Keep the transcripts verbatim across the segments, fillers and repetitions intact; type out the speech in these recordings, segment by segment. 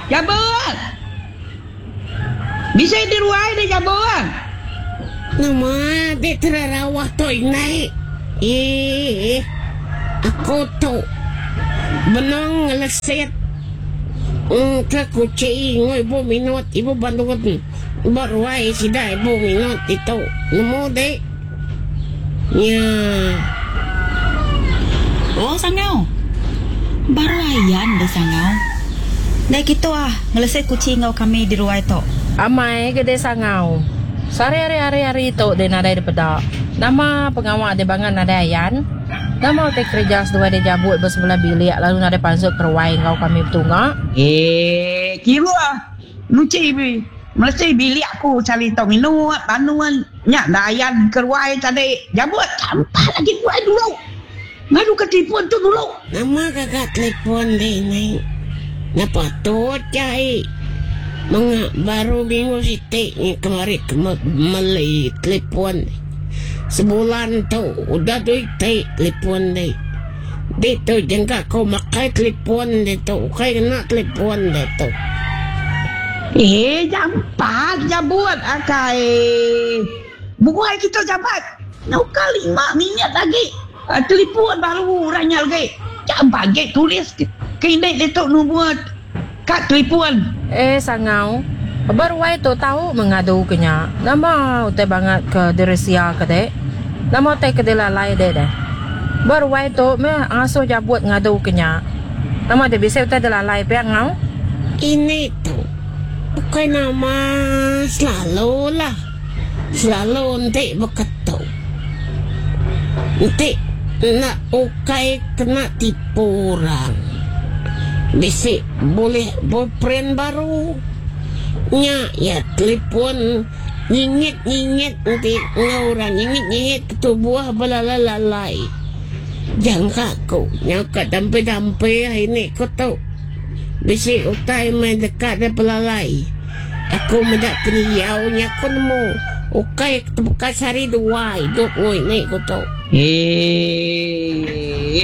Jabut. Bisa di ruai dia jabut. Nama dia terarawah tu naik. Eh, aku tu benang ngeleset. Hmm, ke kucing ibu minut ibu bantuan berwai sida ibu minut itu nemu dek. Ya. Oh, sangau. Baru ayan deh sangau. Dah gitu ah, ngeleset kucing kau kami di ruai tu. Amai ke desa ngau. Sari hari hari hari itu dia nadai di pedak. Nama pengawal dia bangan nadai ayan. Nama te kerja sedua dia jabut bersebelah bilik lalu nadai pansut perwai kau kami betungak. Eh, kira nuci bi. Mesti bilik aku cari tau minum panuan nyak dayan kerwai tadi jabut sampah lagi kuai dulu. Ngadu ketipuan tu dulu. Nama kakak telepon deh naik. Napa tu cai? Mga baru minggu sitik ni kemarin kema melai telepon. Sebulan tu udah duit tai telepon deh. Dia tu jangan kau makai telepon deh tu. Kau kena telepon deh tu. Eh, jampat jabut akai. Bukai kita jabat. Nak kali lima minit lagi. Uh, telepon baru ranyal lagi. Jampat lagi tulis. Kini dia tu nombor kad telepon. Eh sangau. Baru wai tu tahu mengadu kenya. Nama utai banget ke Deresia ke dek. Nama utai ke delalai dek deh. Baru wai tu me asuh jabut ngadu kenya. Nama dia bisa utai delalai pe ngau. Ini tu bukan nama selalu lah. Selalu nanti berkata. Nanti nak ukai kena tipu orang. Bisik boleh boyfriend baru. Nya ya telepon nyingit-nyingit nanti ngorang nyingit-nyingit ketubuh balalalai. Jangan aku nyaka dampe-dampe ini kau tahu. Bisik utai main dekat dan pelalai. Aku mendak keniau nya aku nemu. Ukai ketubuh sari dua hidup oi ni kau tahu. Eh.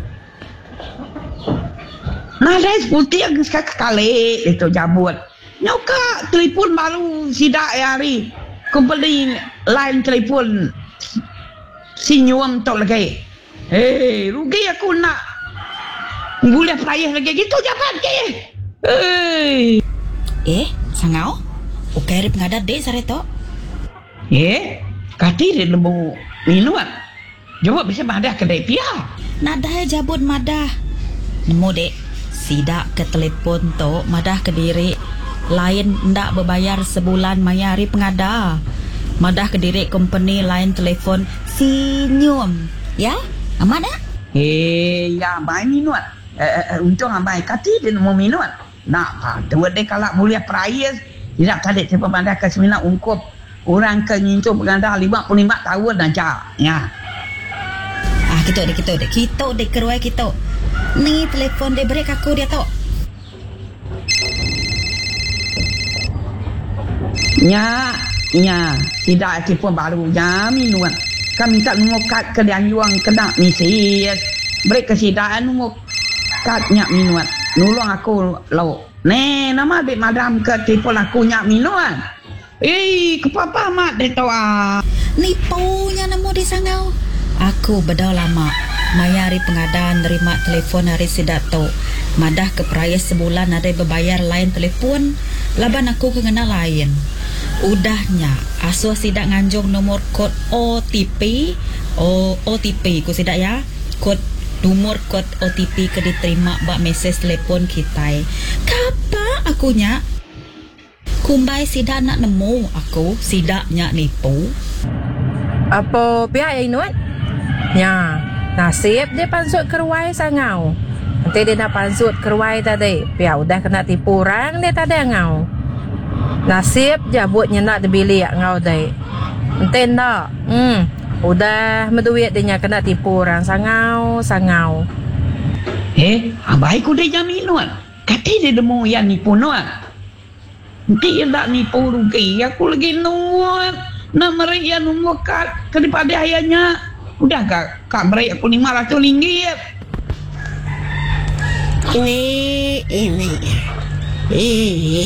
Nada putih agak sekali itu jabut. Nyuka telepon baru sidak hari. Kembali line telepon sinyum tu lagi. Eh, rugi aku nak boleh payah lagi gitu jabat ke. Eh. Eh, sangau. Ukai rip ngadat deh sare tu. Eh, kati dia lembu minum. Jawab bisa madah kedai pia. Nadai jabut madah. Nemu dek. Sidak ke telepon tu madah ke diri lain ndak berbayar sebulan mayari pengada. Madah ke diri company lain telefon sinyum. Ya? Amat dah? Eh, ya ambai minum. Eh, uh, untung ambai kati dia mau minum. Nak apa? Dua dek kalau mulia perayaan tidak tadi tiba madah ke sembilan ungkup orang ke nyintum pengada lima puluh lima tahun aja. Ya. Ah, kita dek kita dek kita dek keruai kita. Ni telefon dia break aku dia tu. Nya, nya, tidak telefon baru ya minuan. Kami tak mengukat ke yang yuang kena misi. Break kesidaan nunggu katnya minuan. Nulung aku lau. Ne, nama bik madam ke telefon aku nyak minuan. Eh, kepapa mat dia tahu ah. Nipunya nemu di sangau. Aku bedau lama. Mayari pengadaan nerima telefon hari sidato. Madah ke peraya sebulan ada berbayar lain telefon. Laban aku kena lain. Udahnya asuh sidak nganjung nomor kod O T P. O OTP ku sidak ya. Kod nomor kod O T P ke diterima bak mesej telefon kita. Kapa akunya? Kumbai sidak nak nemu aku sidaknya nipu. Apa pihak yang inuat? Ya. Nasib dia pansut keruai sangau. Nanti dia nak pansut keruai tadi. Pia udah kena tipu orang dia tadi ngau. Nasib jabutnya nak dibilik ngau tadi. Nanti tak. Hmm. Udah menduit dia kena tipu orang sangau, sangau. Eh, abai ku dia jaminun. Kati dia demo yang nipu nuan. Nanti dia tak nipu rugi. Aku lagi nuan. Nak meriah nunggu kat daripada ayahnya. Udah kak, kak beri aku lima ratus ringgit. Ini, ini. Eh,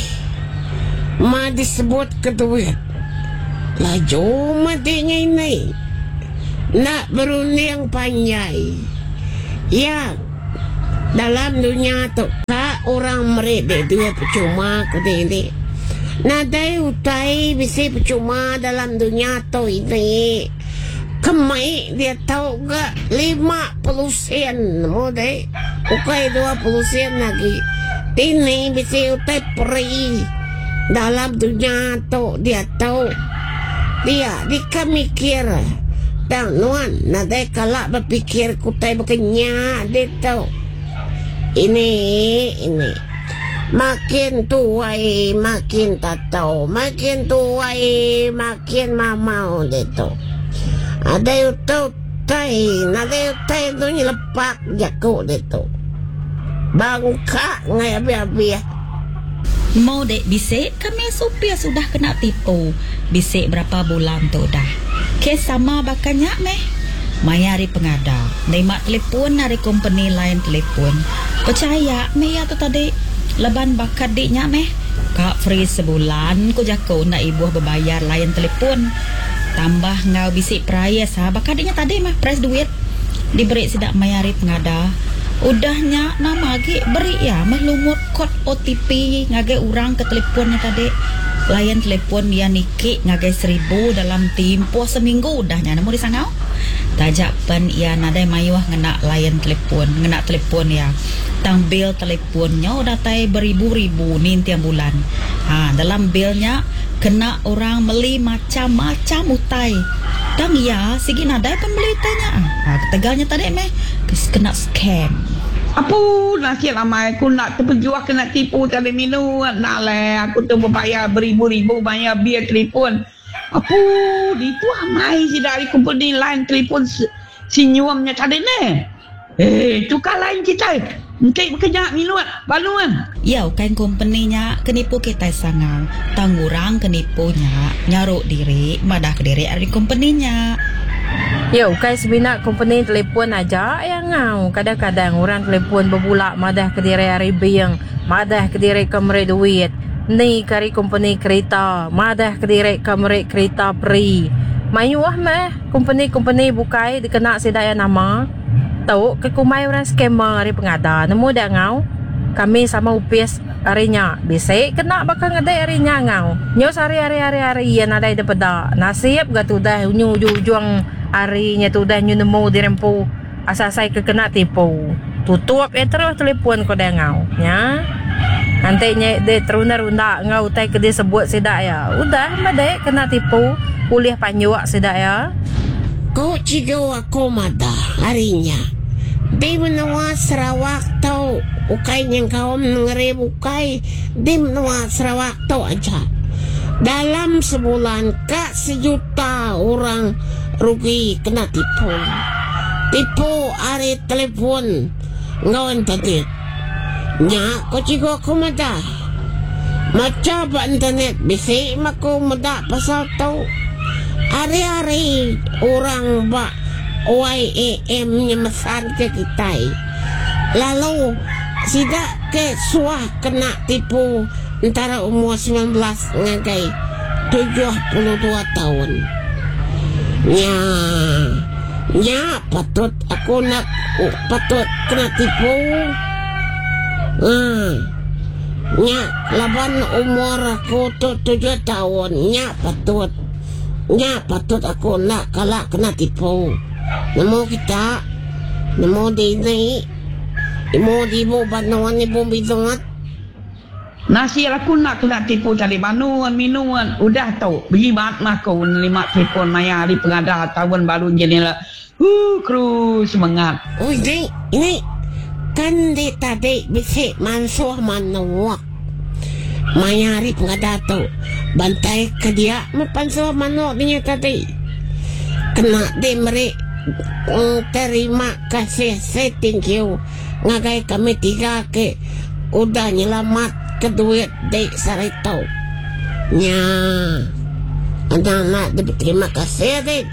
ma disebut ke duit. Laju matinya ini. Nak berunding panjai. Ya, dalam dunia tu tak orang mereka dia percuma ke diri. Nadai utai bisa percuma dalam dunia tu ini. Kemai dia tahu gak lima puluh sen mode. Ukai dua puluh sen lagi. Ini bisa utai peri dalam dunia tu dia tahu. Dia dia mikir. Dan nuan nadai kalak berpikir kutai berkenyak dia tahu. Ini ini makin tuai makin tak tahu, makin tuai makin mamau dia tahu. Ada yang tahu tai, ada yang tai tu ni lepak jakut dia tahu. Bangka ngai abi-abi. Mau dek bisik kami supir sudah kena tipu. Bisik berapa bulan tu dah. Kes sama bakanya meh. Mayari pengada. Nerima telefon dari company lain telefon. Percaya meh ya tu tadi. Leban bakat diknya meh. Kak free sebulan ku jago nak ibu berbayar lain telefon. Tambah ngau bisik price ha. Bakat diknya tadi mah price duit. Diberi sidak mayari pengada. Udahnya nama lagi beri ya mah lumut kod O T P ngagai orang ke teleponnya tadi. Layan telepon dia nikik ngagai seribu dalam tempoh seminggu udahnya namu di sangau. Tajapan ia nadai mayuah ngena layan telepon, ngena telepon ya. Tang bil teleponnya udah tai beribu-ribu ni tiap bulan. Ha, dalam bilnya kena orang beli macam-macam utai. Dan ya, sigi nadai pembeli tanya. Ha, ketegalnya tadi meh kena scam. Apa nasib ramai aku nak terpejuah kena tipu tadi minum. Nak lah aku tu berbayar beribu-ribu bayar bil telefon. Apa itu ramai si dari company lain telefon senyumnya tadi ni. Eh, tukar lain kita. Mungkin bekerja minum baluan. Ya, kan company-nya kenipu kita sangau. Tangurang kenipunya nyaruk diri, madah ke diri dari company-nya. Ya, kai sebinak company telefon aja yang ngau. Kadang-kadang orang telefon berbulak madah ke diri hari biang, madah ke diri kamera duit. Ni kari company kereta, madah ke diri kamera kereta free. Mayuah meh, company-company bukai dikena sedaya nama. Tahu ke kumai orang scammer hari pengada. Nemu dah ngau. Kami sama upis harinya. Bisik kena bakal ngadai harinya ngau. Nyos hari-hari-hari-hari yang ada daripada nasib gak tu dah ujung-ujung harinya tu dah nemu dirempu asasai ke kena tipu. Tutup eh terus telefon ko dah ngau. Ya. Nantinya dia terunda-runda ngau tai ke dia sebut sedak ya. Udah madai kena tipu. Kuliah panjuak sedak ya. Kau cigo aku mada harinya. Di menua Sarawak tau. Ukai yang kau ngeri bukai. Di menua Sarawak tau aja. Dalam sebulan kak sejuta orang rugi kena tipu. Tipu hari telepon. Ngawan tadi. Nya kau cigo aku mada. Macam internet bisik maku mada pasal tau. Hari-hari orang bak Y A M nyemesan ke kita. Lalu sidak ke suah kena tipu antara umur sembilan belas ngagai tujuh puluh dua tahun. Nya, nya patut aku nak uh, patut kena tipu. Hmm. Nya laban umur aku tu tujuh tahun. Nya patut. Nya patut aku nak kalak kena tipu. Nemu kita, nemu di ni, nemu di ibu banuan ibu bidungat. Nasi aku nak kena tipu cari banuan minuan. Udah tahu berjimat mah kau lima telefon maya di pengada tahun baru jadi lah. Huh, kru semangat. Oh ini, ini kan di tadi bisik mansuh manuak. Mayari pengada tu bantai ke dia mepansuh manuak dia tadi. Kena di mereka terima kasih, saya thank you. Ngagai kami tiga ke udah nyelamat ke duit dek sarito. Nya anak-anak terima kasih dek.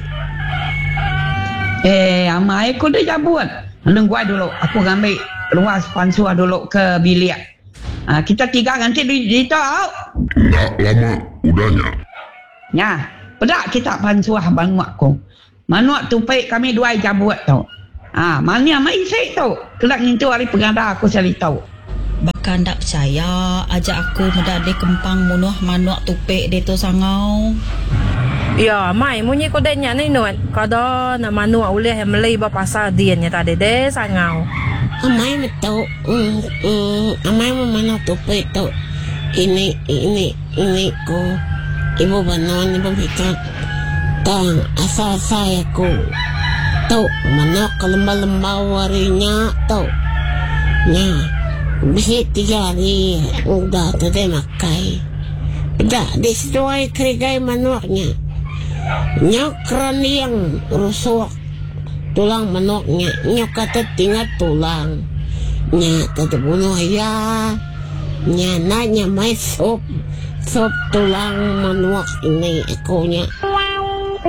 Eh, amai aku dah jabut. Nunggu dulu. Aku ambil luas pansuah dulu ke bilik. Ha, kita tiga nanti di, di tau. Tak lama udahnya. Ya, pedak kita pansuah manuak ko. Manuak tu baik kami dua jam buat tau. Ah, ha, mana mai saya tahu. Kelak ngintu hari pengada aku cari tahu. Bahkan tak percaya ajak aku medade kempang munuh manuak tupik dia tu sangau. Ya, mai munyi ko denya ni nuat. Kada na manuak uleh yang melai ba pasal diannya tadi deh sangau. Amai betul. Hmm, hmm, amai mana tupik tu. Ini ini ini ko. Ibu banon ibu bicara. Tang asal saya ko. Tu manuak kelembah-lembah warinya tu. Nya. Bisa tiga hari udah tu dia makai. Dah disesuai kerigai manuaknya. Nyokran yang rusuk tulang manuaknya. Nyok kata tinggal tulang. Nya kata bunuh ya. Nya nanya mai sop sop tulang manuak ini akunya.